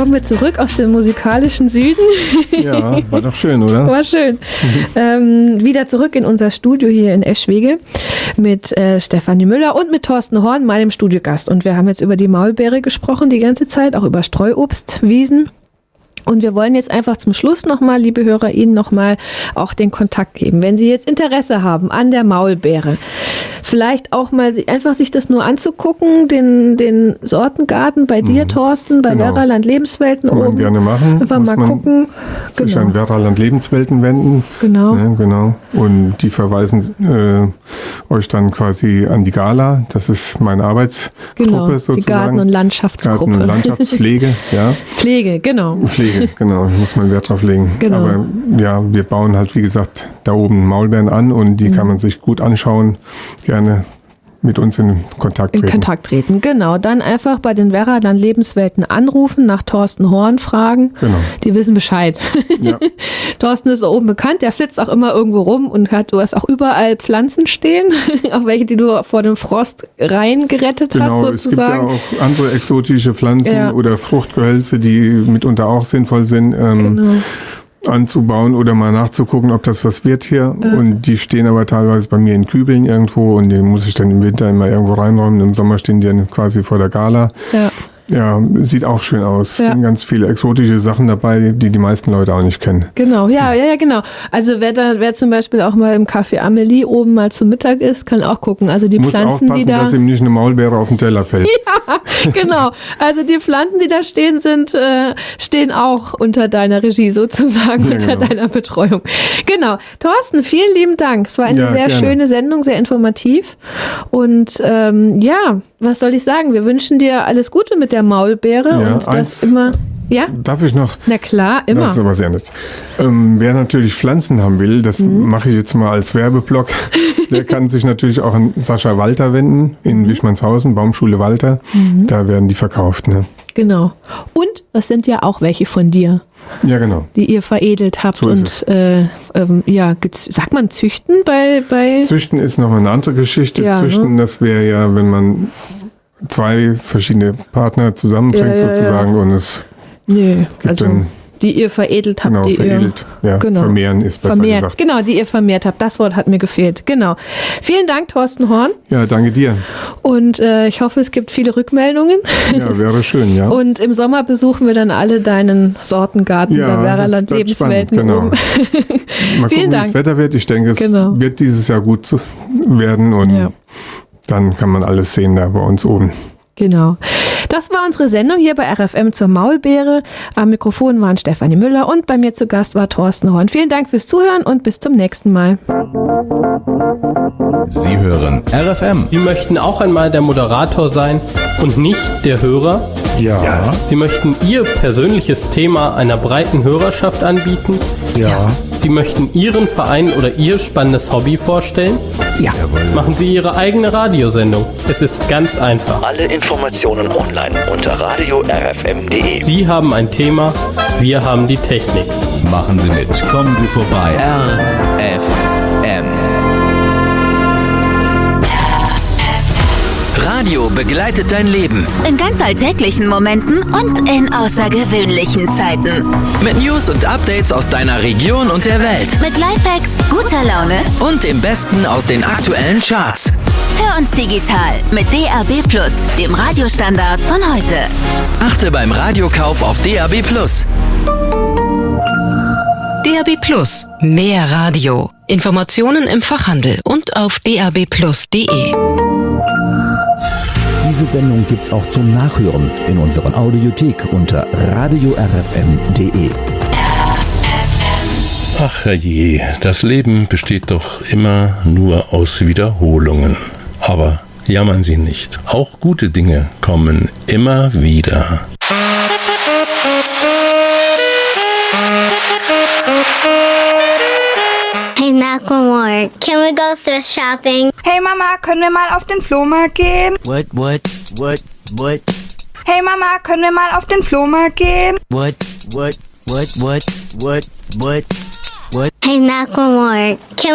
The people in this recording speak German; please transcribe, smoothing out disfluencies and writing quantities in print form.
kommen wir zurück aus dem musikalischen Süden. Ja, war doch schön, oder? War schön. Wieder zurück in unser Studio hier in Eschwege mit Stefanie Müller und mit Thorsten Horn, meinem Studiogast. Und wir haben jetzt über die Maulbeere gesprochen die ganze Zeit, auch über Streuobstwiesen. Und wir wollen jetzt einfach zum Schluss nochmal, liebe Hörer, Ihnen nochmal auch den Kontakt geben. Wenn Sie jetzt Interesse haben an der Maulbeere, vielleicht auch mal einfach sich das nur anzugucken, den Sortengarten bei dir, Thorsten, bei Werraland Lebenswelten kann man gerne machen. Einfach mal gucken. Sich an Werraland Lebenswelten wenden. Genau. Ja, genau. Und die verweisen euch dann quasi an die Gala. Das ist meine Arbeitsgruppe sozusagen. Die Garten- und Landschaftsgruppe. Garten- und Landschaftspflege, ja. Pflege, genau. Pflege, genau. Muss man Wert drauf legen. Genau. Aber ja, wir bauen halt, wie gesagt, da oben Maulbeeren an und die kann man sich gut anschauen. Gerne mit uns in Kontakt treten. Genau. Dann einfach bei den Werraland Lebenswelten anrufen, nach Thorsten Horn fragen. Genau. Die wissen Bescheid. Ja. Thorsten ist da oben bekannt, der flitzt auch immer irgendwo rum und du hast auch überall Pflanzen stehen, auch welche, die du vor dem Frost reingerettet hast sozusagen. Es gibt ja auch andere exotische Pflanzen oder Fruchtgehölze, die mitunter auch sinnvoll sind. Anzubauen oder mal nachzugucken, ob das was wird hier. Ja. Und die stehen aber teilweise bei mir in Kübeln irgendwo und die muss ich dann im Winter immer irgendwo reinräumen. Im Sommer stehen die dann quasi vor der Gala. Ja. Ja, sieht auch schön aus. Ja. Sind ganz viele exotische Sachen dabei, die meisten Leute auch nicht kennen. Genau, ja, genau. Also wer zum Beispiel auch mal im Café Amelie oben mal zu Mittag ist, kann auch gucken. Also die Pflanzen, die da... dass ihm nicht eine Maulbeere auf den Teller fällt. Ja, genau. Also die Pflanzen, die da stehen, stehen auch unter deiner Regie sozusagen, unter deiner Betreuung. Genau. Thorsten, vielen lieben Dank. Es war eine sehr schöne Sendung, sehr informativ. Und was soll ich sagen? Wir wünschen dir alles Gute mit der Maulbeere und das immer. Ja? Darf ich noch? Na klar, immer. Das ist aber sehr nett. Wer natürlich Pflanzen haben will, das mache ich jetzt mal als Werbeblock, der kann sich natürlich auch an Sascha Walter wenden in Wischmannshausen, Baumschule Walter. Da werden die verkauft. Ne? Genau. Und das sind ja auch welche von dir. Ja, genau. Die ihr veredelt habt. So und sagt man züchten bei... Züchten ist nochmal eine andere Geschichte. Ja, Züchten, das wäre ja, wenn man zwei verschiedene Partner zusammenbringt sozusagen und es gibt dann... Die ihr veredelt habt. Genau, veredelt. Vermehren ist besser gesagt. Genau, die ihr vermehrt habt. Das Wort hat mir gefehlt. Genau. Vielen Dank, Thorsten Horn. Ja, danke dir. Und ich hoffe, es gibt viele Rückmeldungen. Ja, wäre schön, ja. Und im Sommer besuchen wir dann alle deinen Sortengarten bei Werraland Lebenswelten. Genau. Mal gucken, wie das Wetter wird. Ich denke, es wird dieses Jahr gut werden und dann kann man alles sehen da bei uns oben. Genau. Das war unsere Sendung hier bei RFM zur Maulbeere. Am Mikrofon waren Stefanie Müller und bei mir zu Gast war Thorsten Horn. Vielen Dank fürs Zuhören und bis zum nächsten Mal. Sie hören RFM. Sie möchten auch einmal der Moderator sein und nicht der Hörer? Ja. Sie möchten Ihr persönliches Thema einer breiten Hörerschaft anbieten? Ja. Sie möchten Ihren Verein oder Ihr spannendes Hobby vorstellen? Ja. Machen Sie Ihre eigene Radiosendung. Es ist ganz einfach. Alle Informationen online unter radio-rfm.de. Sie haben ein Thema, wir haben die Technik. Machen Sie mit. Kommen Sie vorbei. RFM. Radio begleitet dein Leben. In ganz alltäglichen Momenten und in außergewöhnlichen Zeiten. Mit News und Updates aus deiner Region und der Welt. Mit Lifehacks, guter Laune und dem Besten aus den aktuellen Charts. Hör uns digital mit DAB+, dem Radiostandard von heute. Achte beim Radiokauf auf DAB+. DAB+, mehr Radio. Informationen im Fachhandel und auf dabplus.de. Diese Sendung gibt's auch zum Nachhören in unserer Audiothek unter radio-rfm.de. Ach je, das Leben besteht doch immer nur aus Wiederholungen. Aber jammern Sie nicht, auch gute Dinge kommen immer wieder. Hey Nakamura, can we go thrift shopping? Hey Mama, können wir mal auf den Flohmarkt gehen? What? Hey Mama, können wir mal auf den Flohmarkt gehen? What? Hey Nakamura, can